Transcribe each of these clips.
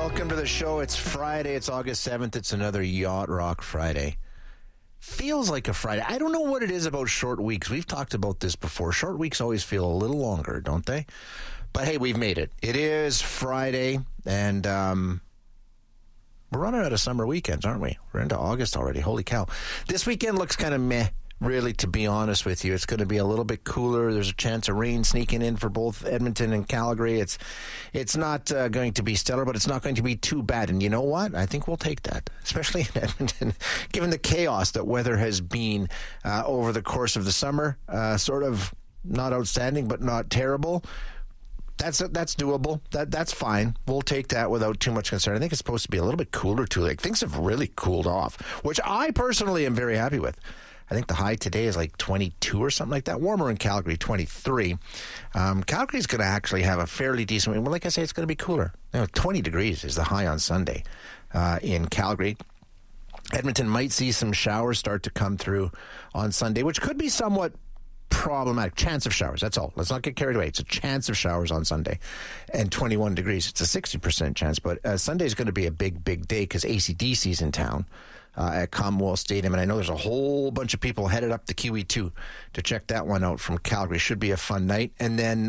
Welcome to the show. It's Friday. It's August 7th. It's another Yacht Rock Friday. Feels like a Friday. I don't know what it is about short weeks. We've talked about this before. Short weeks always feel a little longer, don't they? But hey, we've made it. It is Friday, and we're running out of summer weekends, aren't we? We're into August already. Holy cow. This weekend looks kind of meh. Really, to be honest with you, it's going to be a little bit cooler. There's a chance of rain sneaking in for both Edmonton and Calgary. It's not going to be stellar, but it's not going to be too bad. And you know what? I think we'll take that, especially in Edmonton, given the chaos that weather has been over the course of the summer. Sort of not outstanding, but not terrible. That's doable. That's fine. We'll take that without too much concern. I think it's supposed to be a little bit cooler too. Like, things have really cooled off, which I personally am very happy with. I think the high today is like 22 or something like that. Warmer in Calgary, 23. Calgary's going to actually have a fairly decent week. Well, like I say, it's going to be cooler. 20 degrees is the high on Sunday in Calgary. Edmonton might see some showers start to come through on Sunday, which could be somewhat problematic. Chance of showers, that's all. Let's not get carried away. It's a chance of showers on Sunday. And 21 degrees. It's a 60% chance. But Sunday's going to be a big day because AC/DC's in town. At Commonwealth Stadium, and I know there's a whole bunch of people headed up to Kiwi 2 to check that one out from Calgary. Should be a fun night. And then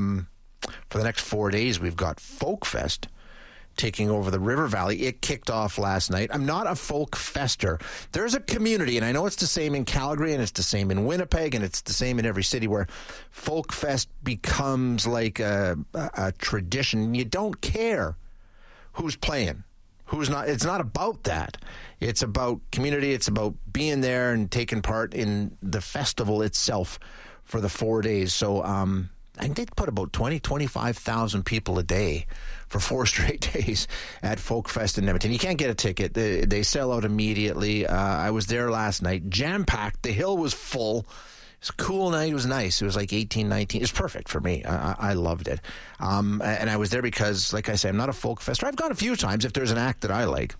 for the next 4 days, we've got Folk Fest taking over the River Valley. It kicked off last night. I'm not a folk fester. There's a community, and I know it's the same in Calgary, and it's the same in Winnipeg, and it's the same in every city, where Folk Fest becomes like a tradition. You don't care who's playing, who's not. It's not about that. It's about community. It's about being there and taking part in the festival itself for the 4 days. So I think they put about 25,000 people a day for 4 straight days at Folk Fest in Edmonton. You can't get a ticket. They sell out immediately. I was there last night. Jam-packed. The hill was full. It was a cool night. It was nice. It was like 18, 19. It was perfect for me. I loved it. And I was there because, like I say, I'm not a folk fester. I've gone a few times if there's an act that I like.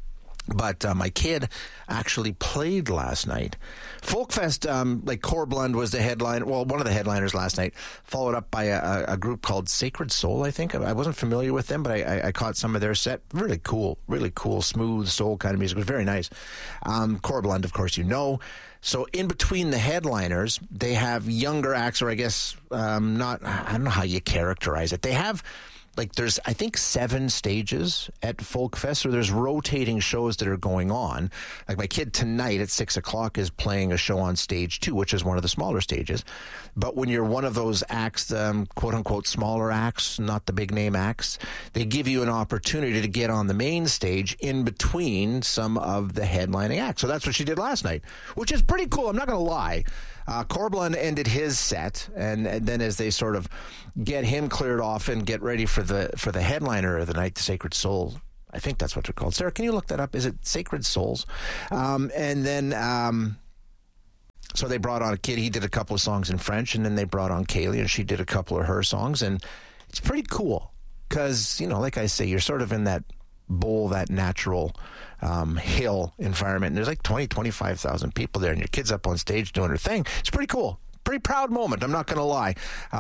But my kid actually played last night. Folkfest, like Corblund was the headline. Well, one of the headliners last night, followed up by a group called Sacred Soul, I think. I wasn't familiar with them, but I caught some of their set. Really cool, smooth soul kind of music. It was very nice. Corblund, of course, you know. So in between the headliners, they have younger acts, or I guess I don't know how you characterize it. They have... Like, there's, I think, 7 stages at Folk Fest, so there's rotating shows that are going on. Like, my kid tonight at 6 o'clock is playing a show on stage 2, which is one of the smaller stages. But when you're one of those acts, quote-unquote smaller acts, not the big-name acts, they give you an opportunity to get on the main stage in between some of the headlining acts. So that's what she did last night, which is pretty cool. I'm not going to lie. Corblund ended his set, and then as they sort of get him cleared off and get ready for the headliner of the night, the Sacred Soul. I think that's what they're called. Sarah, can you look that up? Is it Sacred Souls? And then so they brought on a kid. He did a couple of songs in French, and then they brought on Kaylee, and she did a couple of her songs. And it's pretty cool because, you know, like I say, you're sort of in that bowl, that natural hill environment. And there's like 25,000 people there, and your kid's up on stage doing her thing. It's pretty cool. Pretty proud moment. I'm not going to lie.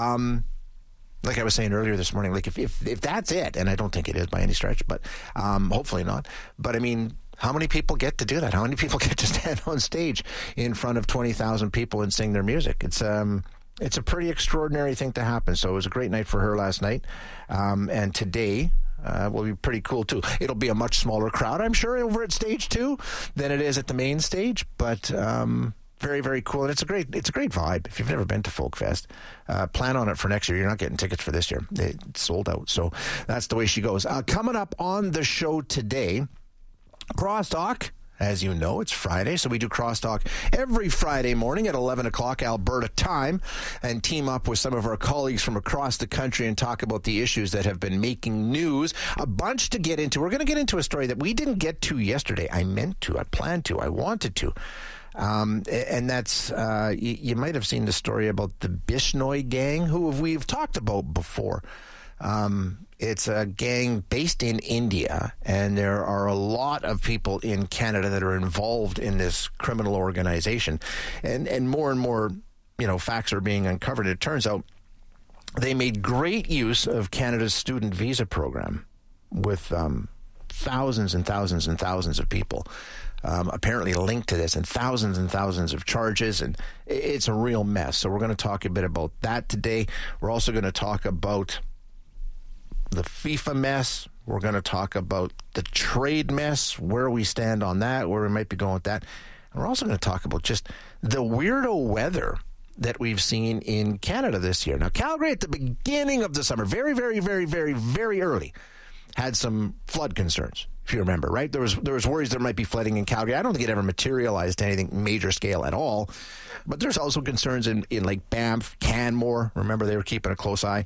Like I was saying earlier this morning, like if that's it, and I don't think it is by any stretch, but hopefully not. But I mean, how many people get to do that? How many people get to stand on stage in front of 20,000 people and sing their music? It's a pretty extraordinary thing to happen. So it was a great night for her last night. And today will be pretty cool too. It'll be a much smaller crowd, I'm sure, over at stage 2 than it is at the main stage. But very, very cool. And it's a great vibe. If you've never been to Folk Fest, plan on it for next year. You're not getting tickets for this year. It's sold out. So that's the way she goes. Coming up on the show today, Crosstalk. As you know, it's Friday, so we do Crosstalk every Friday morning at 11 o'clock Alberta time and team up with some of our colleagues from across the country and talk about the issues that have been making news. A bunch to get into. We're going to get into a story that we didn't get to yesterday. I meant to. I planned to. I wanted to. And that's, you might have seen the story about the Bishnoi gang, who we've talked about before. It's a gang based in India, and there are a lot of people in Canada that are involved in this criminal organization. And more, you know, facts are being uncovered. It turns out they made great use of Canada's student visa program. with thousands and thousands and thousands of people apparently linked to this, and thousands of charges, and it's a real mess. So we're going to talk a bit about that today. We're also going to talk about the FIFA mess. We're going to talk about the trade mess, where we stand on that, where we might be going with that. And we're also going to talk about just the weirdo weather that we've seen in Canada this year. Now, Calgary at the beginning of the summer, very, very, very, very, very early, had some flood concerns, if you remember, right? There was worries there might be flooding in Calgary. I don't think it ever materialized to anything major scale at all. But there's also concerns in like Banff, Canmore. Remember, they were keeping a close eye.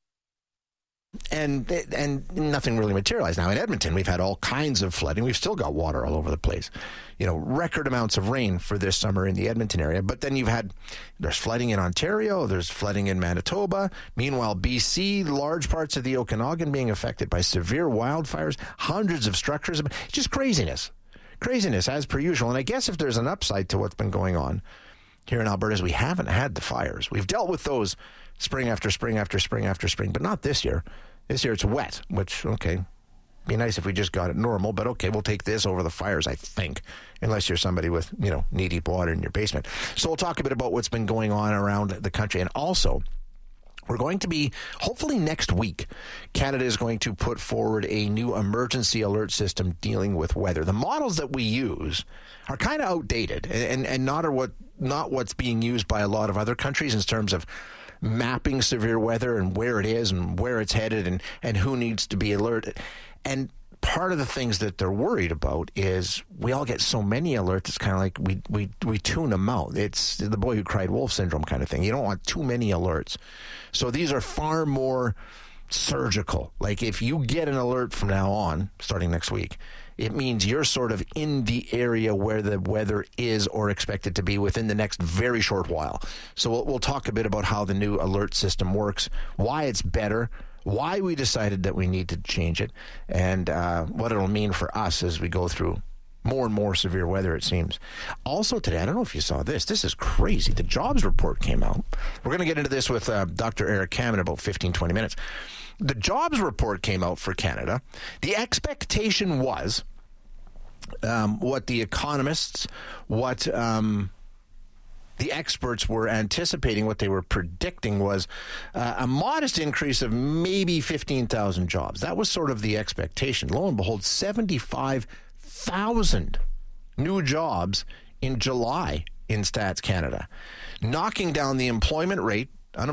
And nothing really materialized. Now in Edmonton, we've had all kinds of flooding. We've still got water all over the place. Record amounts of rain for this summer in the Edmonton area. But then there's flooding in Ontario. There's flooding in Manitoba. Meanwhile, BC, large parts of the Okanagan being affected by severe wildfires. Hundreds of structures. Just craziness. Craziness as per usual. And I guess if there's an upside to what's been going on here in Alberta is we haven't had the fires. We've dealt with those spring after spring after spring after spring, but not this year. This year it's wet, which, okay, be nice if we just got it normal, but okay, we'll take this over the fires, I think, unless you're somebody with, knee-deep water in your basement. So we'll talk a bit about what's been going on around the country. And also, we're going to be, hopefully next week, Canada is going to put forward a new emergency alert system dealing with weather. The models that we use are kind of outdated and not what's being used by a lot of other countries in terms of mapping severe weather and where it is and where it's headed and who needs to be alerted. And part of the things that they're worried about is we all get so many alerts. It's kind of like we tune them out. It's the boy who cried wolf syndrome kind of thing. You don't want too many alerts. So these are far more surgical. Like if you get an alert from now on, starting next week, it means you're sort of in the area where the weather is or expected to be within the next very short while. So we'll talk a bit about how the new alert system works, why it's better, why we decided that we need to change it, and what it'll mean for us as we go through more and more severe weather, it seems. Also today, I don't know if you saw this. This is crazy. The jobs report came out. We're going to get into this with Dr. Eric Kam in about 15, 20 minutes. The jobs report came out for Canada. The expectation was what the economists, what the experts were anticipating, what they were predicting was a modest increase of maybe 15,000 jobs. That was sort of the expectation. Lo and behold, 75,000 new jobs in July in Stats Canada, knocking down the unemployment rate to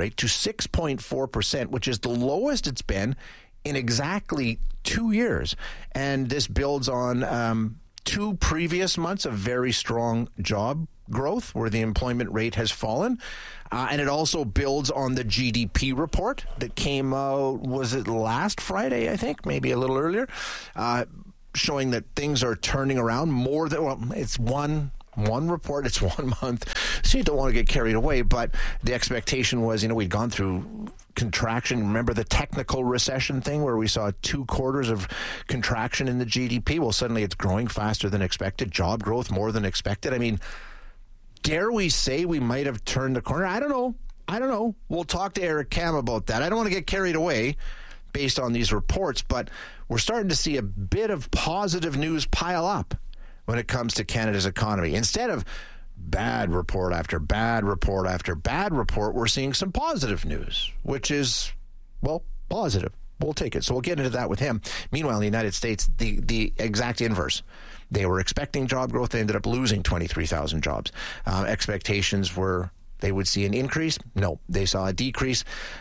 6.4%, which is the lowest it's been in exactly 2 years. And this builds on 2 previous months of very strong job growth where the employment rate has fallen. And it also builds on the GDP report that came out, was it last Friday, I think, maybe a little earlier, showing that things are turning around more than, well, it's one report, it's 1 month, so you don't want to get carried away, but the expectation was, we'd gone through contraction. Remember the technical recession thing where we saw 2 quarters of contraction in the GDP? Well, suddenly it's growing faster than expected, job growth more than expected. I mean, dare we say we might have turned the corner? I don't know. We'll talk to Eric Kam about that. I don't want to get carried away based on these reports, but we're starting to see a bit of positive news pile up when it comes to Canada's economy. Instead of bad report after bad report after bad report, we're seeing some positive news, which is, well, positive. We'll take it. So we'll get into that with him. Meanwhile, in the United States, the exact inverse. They were expecting job growth. They ended up losing 23,000 jobs. Expectations were they would see an increase. No, they saw a decrease,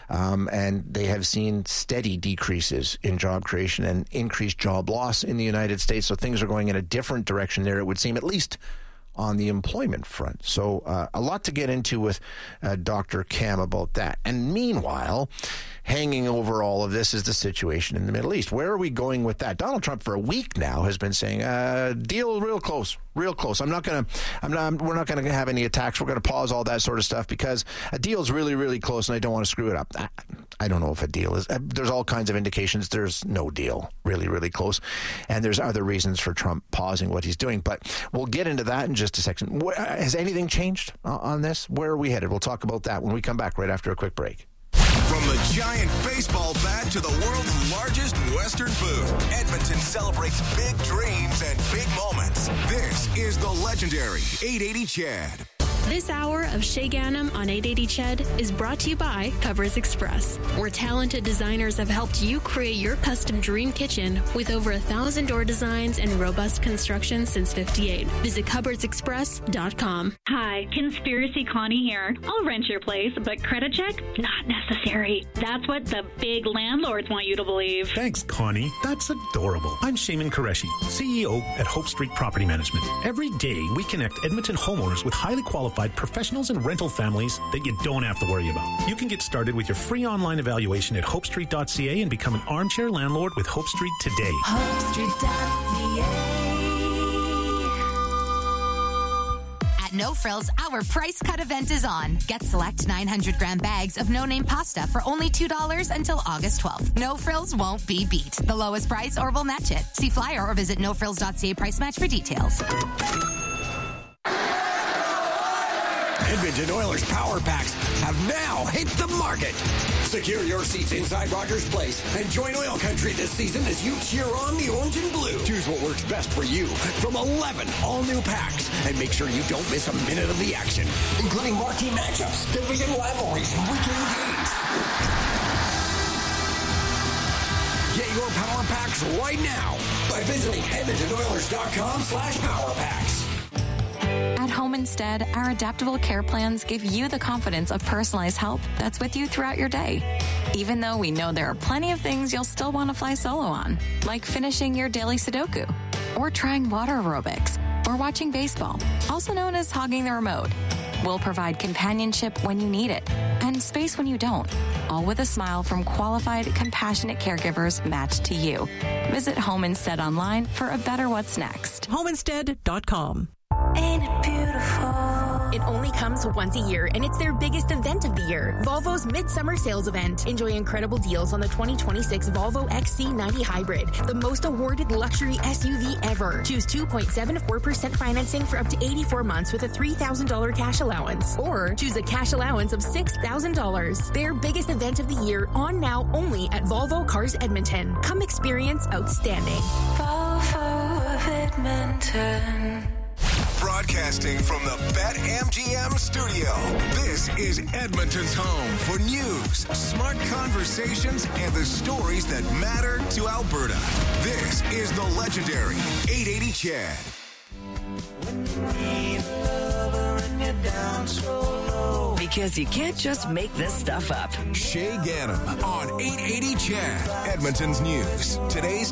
and they have seen steady decreases in job creation and increased job loss in the United States. So things are going in a different direction there, it would seem, at least on the employment front. So a lot to get into with Dr. Kam about that. And meanwhile, hanging over all of this is the situation in the Middle East. Where are we going with that? Donald Trump for a week now has been saying, deal real close. We're not going to have any attacks. We're going to pause all that sort of stuff because a deal is really, really close and I don't want to screw it up. I don't know if a deal is. There's all kinds of indications there's no deal really, really close. And there's other reasons for Trump pausing what he's doing. But we'll get into that in just a second. Has anything changed on this? Where are we headed? We'll talk about that when we come back right after a quick break. From the giant baseball bat to the world's largest Western food, Edmonton celebrates big dreams and big moments. This is the legendary 880 CHED. This hour of Shay Ganem on 880 CHED is brought to you by Cupboards Express, where talented designers have helped you create your custom dream kitchen with over 1,000 door designs and robust construction since '58. Visit cupboardsexpress.com. Hi, Conspiracy Connie here. I'll rent your place, but credit check? Not necessary. That's what the big landlords want you to believe. Thanks, Connie. That's adorable. I'm Shaman Qureshi, CEO at Hope Street Property Management. Every day, we connect Edmonton homeowners with highly qualified professionals and rental families that you don't have to worry about. You can get started with your free online evaluation at hopestreet.ca and become an armchair landlord with Hope Street today. hopestreet.ca. No Frills, our price cut event is on. Get select 900-gram bags of no-name pasta for only $2 until August 12th. No Frills won't be beat. The lowest price or we'll match it. See flyer or visit nofrills.ca price match for details. Edmonton Oilers Power Packs have now hit the market. Secure your seats inside Rogers Place and join Oil Country this season as you cheer on the orange and blue. Choose what works best for you from 11 all-new packs and make sure you don't miss a minute of the action, including marquee matchups, division rivalries, and weekend games. Get your Power Packs right now by visiting EdmontonOilers.com/PowerPacks. At Home Instead, our adaptable care plans give you the confidence of personalized help that's with you throughout your day. Even though we know there are plenty of things you'll still want to fly solo on, like finishing your daily Sudoku, or trying water aerobics, or watching baseball, also known as hogging the remote. We'll provide companionship when you need it, and space when you don't, all with a smile from qualified, compassionate caregivers matched to you. Visit Home Instead online for a better what's next. HomeInstead.com. Ain't it beautiful? It only comes once a year, and it's their biggest event of the year. Volvo's Midsummer Sales Event. Enjoy incredible deals on the 2026 Volvo XC90 Hybrid, the most awarded luxury SUV ever. Choose 2.74% financing for up to 84 months with a $3,000 cash allowance. Or choose a cash allowance of $6,000. Their biggest event of the year, on now only at Volvo Cars Edmonton. Come experience outstanding. Volvo of Edmonton. Broadcasting from the BetMGM studio, this is Edmonton's home for news, smart conversations, and the stories that matter to Alberta. This is the legendary 880 CHED. Because you can't just make this stuff up. Shay Ganem on 880 CHED, Edmonton's news. Today's